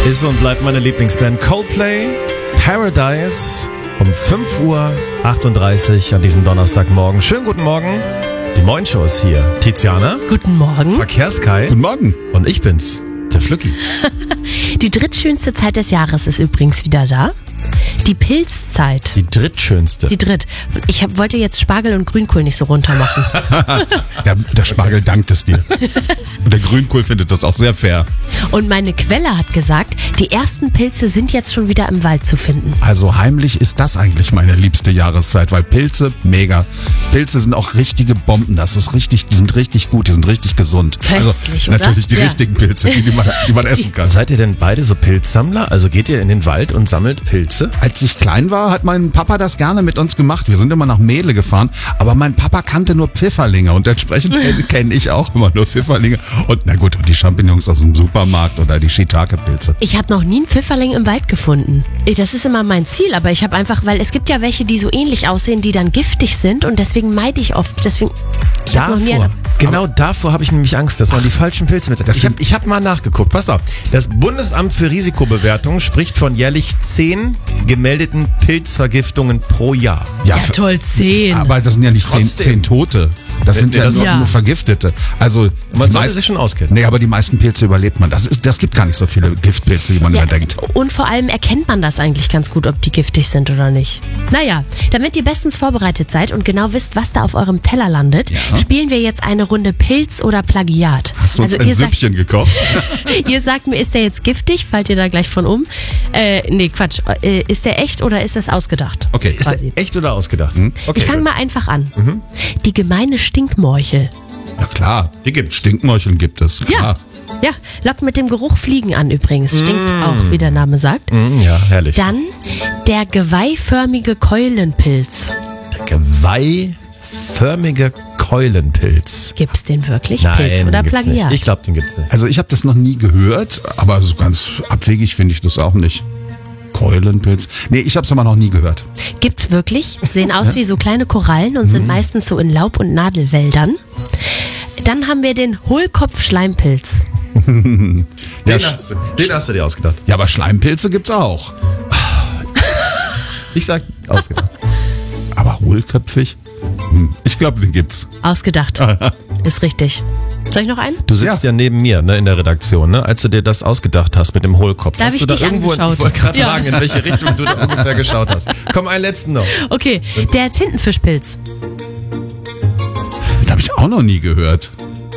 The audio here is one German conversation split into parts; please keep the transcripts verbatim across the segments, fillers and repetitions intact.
Ist und bleibt meine Lieblingsband Coldplay, Paradise, um fünf Uhr achtunddreißig an diesem Donnerstagmorgen. Schönen guten Morgen. Die Morgenshow ist hier. Tiziana. Guten Morgen. Verkehrskai. Guten Morgen. Und ich bin's, der Flücki. Die drittschönste Zeit des Jahres ist übrigens wieder da. Die Pilzzeit. Die drittschönste. Die dritt. Ich hab, wollte jetzt Spargel und Grünkohl nicht so runter machen. Ja, der Spargel dankt es dir. Und der Grünkohl findet das auch sehr fair. Und meine Quelle hat gesagt, die ersten Pilze sind jetzt schon wieder im Wald zu finden. Also heimlich ist das eigentlich meine liebste Jahreszeit, weil Pilze, mega. Pilze sind auch richtige Bomben. Das ist richtig, die sind richtig gut, die sind richtig gesund. Köstlich, also oder? natürlich die Ja. richtigen Pilze, die, die, man, die man essen kann. Seid ihr denn beide so Pilzsammler? Also geht ihr in den Wald und sammelt Pilze? Als ich klein war, hat mein Papa das gerne mit uns gemacht. Wir sind immer nach Mehle gefahren, aber mein Papa kannte nur Pfifferlinge und entsprechend kenne ich auch immer nur Pfifferlinge. Und na gut, und die Champignons aus dem Supermarkt oder die Shiitake-Pilze. Ich habe noch nie einen Pfifferling im Wald gefunden. Das ist immer mein Ziel, aber ich habe einfach, weil es gibt ja welche, die so ähnlich aussehen, die dann giftig sind und deswegen meide ich oft. Deswegen, ich hab noch nie Davor, eine, genau davor habe ich nämlich Angst, dass man die falschen Pilze mit... Ich habe ich hab mal nachgeguckt, passt auf. Das Bundesamt für Risikobewertung spricht von jährlich zehn gemeldeten Pilzvergiftungen pro Jahr. ja toll, zehn. Aber das sind ja nicht zehn, Trotzdem. zehn Tote. Das sind Nee, ja, das- nur, Ja. nur Vergiftete. Also Man die sollte meisten- sich schon auskennen. Nee, aber die meisten Pilze überlebt man. Das, ist, das gibt gar nicht so viele Giftpilze, wie man Ja, immer denkt. und vor allem erkennt man das eigentlich ganz gut, ob die giftig sind oder nicht. Naja, damit ihr bestens vorbereitet seid und genau wisst, was da auf eurem Teller landet, Ja. spielen wir jetzt eine Runde Pilz oder Plagiat. Hast du uns also ein ihr sagt, Süppchen gekocht? ihr sagt mir, ist der jetzt giftig? Fallt ihr da gleich von um? Äh, nee, Quatsch. Äh, ist der echt oder ist das ausgedacht? Okay, Ist quasi. das echt oder ausgedacht? Okay, Ich fange gut. mal einfach an. Die gemeine Stinkmorchel. Ja klar. Die gibt's. Stinkmorcheln gibt es. Ja. Klar. Ja, lockt mit dem Geruch Fliegen an übrigens. Stinkt auch, wie der Name sagt. Mm, ja, herrlich. Dann der geweihförmige Keulenpilz. Der geweihförmige Keulenpilz. Gibt's den wirklich? Nein, Pilz den oder gibt's Plagiat? nicht. Ich glaube, den gibt's nicht. Also ich habe das noch nie gehört, aber so ganz abwegig finde ich das auch nicht. Keulenpilz. Nee, ich habe es aber noch nie gehört. Gibt's wirklich. Sehen aus wie so kleine Korallen und sind meistens so in Laub- und Nadelwäldern. Dann haben wir den Hohlkopfschleimpilz. Den, Ja, hast du, den hast du dir ausgedacht. Ja, aber Schleimpilze gibt's auch. Ich sag ausgedacht. Aber hohlköpfig? Hm, ich glaube, den gibt's. Ausgedacht. Ist richtig. Soll ich noch einen? Du sitzt ja, neben mir, ne, in der Redaktion, ne, als du dir das ausgedacht hast mit dem Hohlkopf. Da hab hast ich du da dich irgendwo, angeschaut. ich wollte gerade Ja. fragen, in welche Richtung du da ungefähr geschaut hast. Komm, einen letzten noch. Okay, der Tintenfischpilz. Den habe ich auch noch nie gehört.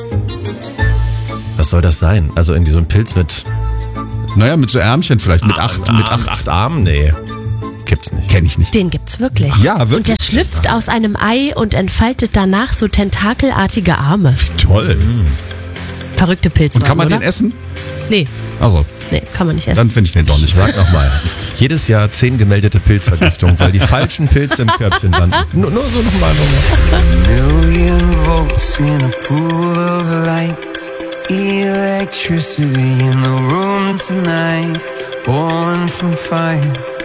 Was soll das sein? Also irgendwie so ein Pilz mit Naja, mit so Ärmchen vielleicht. Mit acht, mit acht. acht Armen? Nee, gibt's nicht. Kenne ich nicht. Den gibt's wirklich. Ja, Und wirklich. der schlüpft aus einem Ei und entfaltet danach so tentakelartige Arme. Toll. Verrückte Pilze. Und kann man oder? den essen? Nee, Also, nee, kann man nicht essen. dann finde ich den doch nicht. Sag nochmal. Jedes Jahr zehn gemeldete Pilzvergiftungen, weil die falschen Pilze im Körbchen landen. Nur, nur so nochmal. Noch Million volts in a pool of light. Electricity in the room tonight. Born from fire.